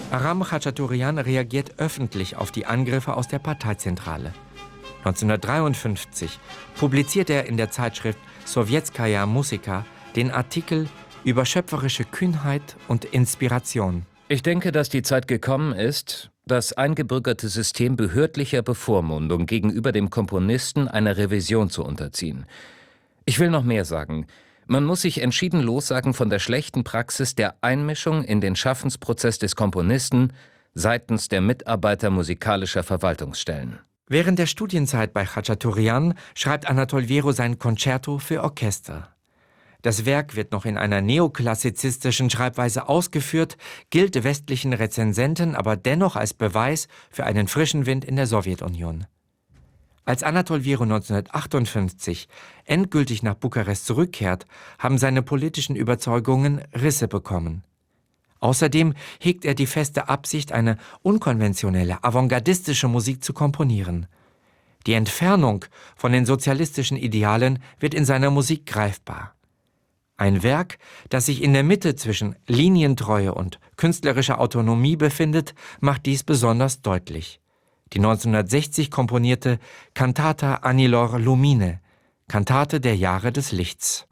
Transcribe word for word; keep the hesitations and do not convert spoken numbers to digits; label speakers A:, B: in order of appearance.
A: Aram Khachaturian reagiert öffentlich auf die Angriffe aus der Parteizentrale. neunzehnhundertdreiundfünfzig publiziert er in der Zeitschrift Sowjetskaja Musika den Artikel über schöpferische Kühnheit und Inspiration.
B: Ich denke, dass die Zeit gekommen ist, das eingebürgerte System behördlicher Bevormundung gegenüber dem Komponisten einer Revision zu unterziehen. Ich will noch mehr sagen. Man muss sich entschieden lossagen von der schlechten Praxis der Einmischung in den Schaffensprozess des Komponisten seitens der Mitarbeiter musikalischer Verwaltungsstellen.
A: Während der Studienzeit bei Khachaturian schreibt Anatol Vierow sein Concerto für Orchester. Das Werk wird noch in einer neoklassizistischen Schreibweise ausgeführt, gilt westlichen Rezensenten aber dennoch als Beweis für einen frischen Wind in der Sowjetunion. Als Anatol Vierow neunzehnhundertachtundfünfzig endgültig nach Bukarest zurückkehrt, haben seine politischen Überzeugungen Risse bekommen. Außerdem hegt er die feste Absicht, eine unkonventionelle, avantgardistische Musik zu komponieren. Die Entfernung von den sozialistischen Idealen wird in seiner Musik greifbar. Ein Werk, das sich in der Mitte zwischen Linientreue und künstlerischer Autonomie befindet, macht dies besonders deutlich. Die neunzehnhundertsechzig komponierte Cantata Anilor Lumine, Kantate der Jahre des Lichts.